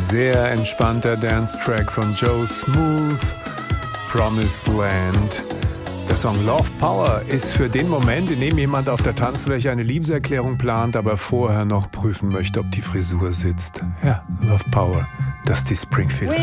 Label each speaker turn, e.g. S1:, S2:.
S1: Sehr entspannter Dance-Track von Joe Smooth, Promised Land. Der Song Love Power ist für den Moment, in dem jemand auf der Tanzfläche eine Liebeserklärung plant, aber vorher noch prüfen möchte, ob die Frisur sitzt. Ja, Love Power, das ist die Springfield.